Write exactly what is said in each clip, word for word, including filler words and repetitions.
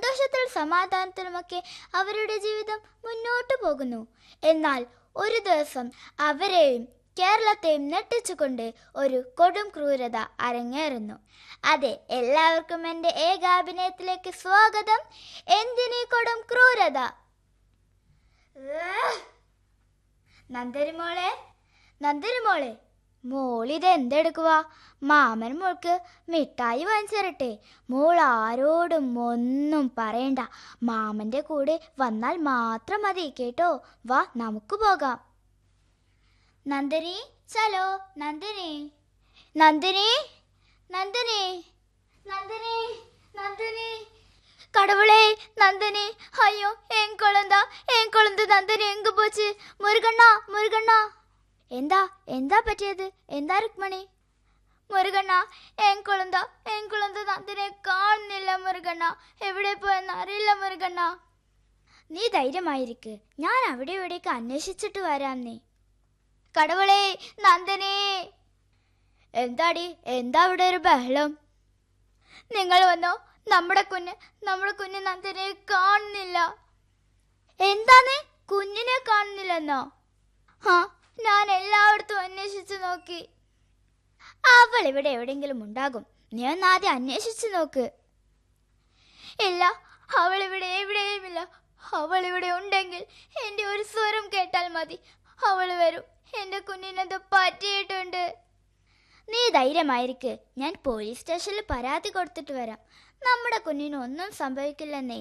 സന്തോഷത്തിൽ സമാധാനത്തിലുമൊക്കെ അവരുടെ ജീവിതം മുന്നോട്ടു പോകുന്നു. എന്നാൽ ഒരു ദിവസം അവരെയും കേരളത്തെയും ഞെട്ടിച്ചുകൊണ്ട് ഒരു കൊടും ക്രൂരത അരങ്ങേറുന്നു. അതെ, എല്ലാവർക്കും എൻ്റെ ഏകാഭിനയത്തിലേക്ക് സ്വാഗതം. എന്തിനീ കൊടും ക്രൂരത? നന്ദരി മോളെ, നന്ദരി മോളെ, മോളിത് എന്തെടുക്കുക? മാമൻ മോൾക്ക് മിഠായി വാങ്ങിച്ചരട്ടെ. മോൾ ആരോടും ഒന്നും പറയണ്ട. മാമൻ്റെ കൂടെ വന്നാൽ മാത്രം മതി കേട്ടോ. വാ, നമുക്ക് പോകാം. നന്ദനി, ചലോ. നന്ദനി, നന്ദനി, നന്ദനി, നന്ദനി, നന്ദനി. கடவுளே, நந்தினி, ஐயோ என் குழந்தா, என் குழந்தை നന്ദനി എങ്കു പോച്ച്? മുരുകണ്ണ, മുരുകണ്ണ. എന്താ എന്താ പറ്റിയത്? എന്താ രുക്മണി? മുരുകണ്ണ, എൻ കുളന്ത എൻ കുളന്ത നന്ദിനെ കാണുന്നില്ല മുരുകണ്ണ. എവിടെ പോയെന്ന് അറിയില്ല മുരുകണ്ണ. നീ ധൈര്യമായിരിക്ക്, ഞാൻ അവിടെ ഇവിടേക്ക് അന്വേഷിച്ചിട്ട് വരാം. നീ കടവുളേ, നന്ദനേ. എന്താടി, എന്താ അവിടെ ഒരു ബഹളം? നിങ്ങൾ വന്നോ? നമ്മുടെ കുഞ്ഞ് നമ്മുടെ കുഞ്ഞ് നന്ദനെ കാണുന്നില്ല. എന്താന്ന്? കുഞ്ഞിനെ കാണുന്നില്ലെന്നോ? ആ, ഞാൻ എല്ലായിടത്തും അന്വേഷിച്ചു നോക്കി. അവൾ ഇവിടെ എവിടെയെങ്കിലും ഉണ്ടാകും. നീ ഒന്ന് ആദ്യം അന്വേഷിച്ചു നോക്ക്. ഇല്ല, അവൾ ഇവിടെ എവിടെയുമില്ല. അവൾ ഇവിടെ ഉണ്ടെങ്കിൽ എൻ്റെ ഒരു സ്വരം കേട്ടാൽ മതി. അവൾ വരും. എൻ്റെ കുഞ്ഞിനെന്ത് പറ്റിയിട്ടുണ്ട്. നീ ധൈര്യമായിരിക്ക്, ഞാൻ പോലീസ് സ്റ്റേഷനിൽ പരാതി കൊടുത്തിട്ട് വരാം. നമ്മുടെ കുഞ്ഞിന് ഒന്നും സംഭവിക്കില്ലെന്നേ.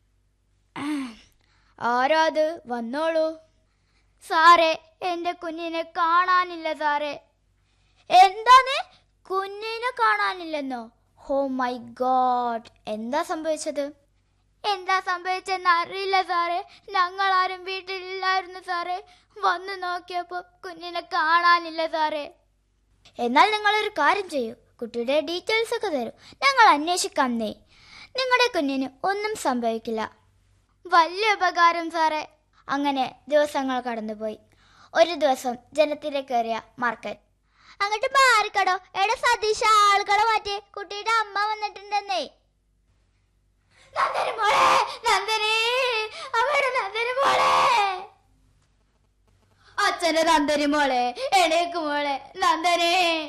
ആരാ അത്? വന്നോളൂ. സാറേ, എൻ്റെ കുഞ്ഞിനെ കാണാനില്ല സാറേ. എന്താന്ന്? കുഞ്ഞിനെ കാണാനില്ലെന്നോ? ഓ മൈ ഗോഡ്, എന്താ സംഭവിച്ചത്? എന്താ സംഭവിച്ചെന്ന് അറിയില്ല സാറേ. ഞങ്ങളാരും വീട്ടിലില്ലായിരുന്നു സാറേ. വന്നു നോക്കിയപ്പോൾ കുഞ്ഞിനെ കാണാനില്ല സാറേ. എന്നാൽ നിങ്ങളൊരു കാര്യം ചെയ്യൂ, കുട്ടിയുടെ ഡീറ്റെയിൽസ് ഒക്കെ തരൂ, ഞങ്ങൾ അന്വേഷിക്കാന്നേ. നിങ്ങളുടെ കുഞ്ഞിന് ഒന്നും സംഭവിക്കില്ല. വലിയ ഉപകാരം സാറേ. അങ്ങനെ ദിവസങ്ങൾ കടന്നുപോയി. ഒരു ദിവസം ജനത്തിലേക്കേറിയ മാർക്കറ്റ്. അങ്ങോട്ട് മാറിക്കടോ. എടാ സതീഷ, ആളുകളെ മാറ്റി, കുട്ടിയുടെ അമ്മ വന്നിട്ടുണ്ടെന്നേ. നന്ദനി മോളെ, നന്ദനി, അവിടെ നന്ദനി മോളെ. അച്ഛനെ നന്ദനി മോളെ, എണീക്ക് മോളെ, നന്ദനി.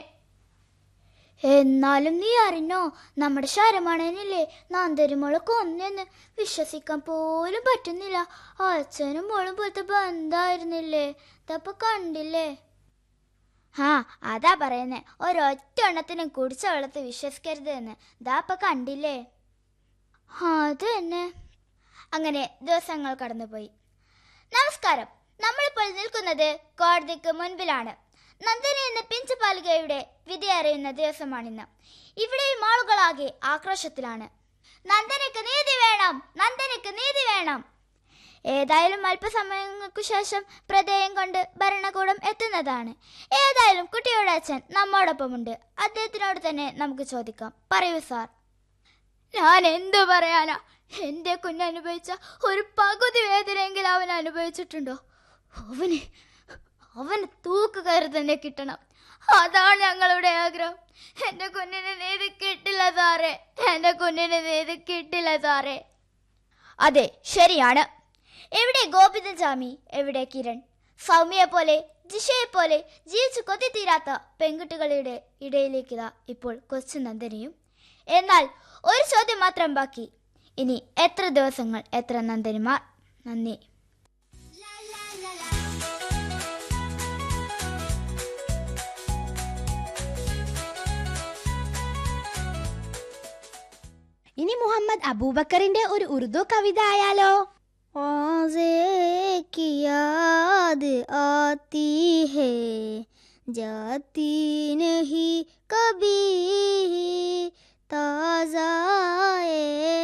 എന്നാലും നീ അറിഞ്ഞോ, നമ്മുടെ ശരമണനില്ലേ നന്ദനി മോളെ കൊന്നെന്ന്? വിശ്വസിക്കാൻ പോലും പറ്റുന്നില്ല. അച്ഛനും മോളും പോലത്തെ ബന്ധായിരുന്നില്ലേ? ഇതപ്പൊ കണ്ടില്ലേ? ആ, അതാ പറയുന്നേ, ഒരൊറ്റ എണ്ണത്തിനും കുടിച്ച വെള്ളത്തെ വിശ്വസിക്കരുത് എന്ന്. ഇതാപ്പ കണ്ടില്ലേ? അത് തന്നെ. അങ്ങനെ ദിവസങ്ങൾ കടന്നുപോയി. നമസ്കാരം. നമ്മളിപ്പോൾ നിൽക്കുന്നത് കോടതിക്ക് മുൻപിലാണ്. നന്ദനി എന്ന പിഞ്ചു പാലികയുടെ വിധി അറിയുന്ന ദിവസമാണിന്ന്. ഇവിടെയും ആളുകളാകെ ആക്രോശത്തിലാണ്. നന്ദനിക്ക് നീതി വേണം, നന്ദനിക്ക് നീതി വേണം. ഏതായാലും അല്പസമയങ്ങൾക്കു ശേഷം പ്രദേയം കൊണ്ട് ഭരണകൂടം എത്തുന്നതാണ്. ഏതായാലും കുട്ടിയുടെ അച്ഛൻ നമ്മോടൊപ്പമുണ്ട്. അദ്ദേഹത്തിനോട് തന്നെ നമുക്ക് ചോദിക്കാം. പറയൂ സാർ. ഞാൻ എന്തു പറയാനാ? എൻ്റെ കുഞ്ഞനുഭവിച്ച ഒരു പകുതി വേദനയെങ്കിലും അവൻ അനുഭവിച്ചിട്ടുണ്ടോ? അവന് അവന് തൂക്കുകയറി തന്നെ കിട്ടണം. അതാണ് ഞങ്ങളുടെ ആഗ്രഹം. എൻ്റെ കുഞ്ഞിന് നീതി കിട്ടില്ല സാറേ, എൻ്റെ കുഞ്ഞിന് നീതി കിട്ടില്ല സാറേ. അതെ, ശരിയാണ്. എവിടെ ഗോപിനാഥ് സ്വാമി, എവിടെ കിരൺ? സൗമ്യയെ പോലെ, ജിഷയെ പോലെ ജീവിച്ചു കൊത്തി തീരാത്ത പെൺകുട്ടികളുടെ ഇടയിലേക്കിതാ ഇപ്പോൾ കൊച്ചു നന്ദനിയും. എന്നാൽ ഒരു ചോദ്യം മാത്രം ബാക്കി. ഇനി എത്ര ദിവസങ്ങൾ, എത്ര നന്ദനിമാർ? നന്ദി. ഇനി മുഹമ്മദ് അബൂബക്കറിന്റെ ഒരു ഉറുദു കവിത ആയാലോ? की याद आती है, जाती नहीं कभी, ताज़ा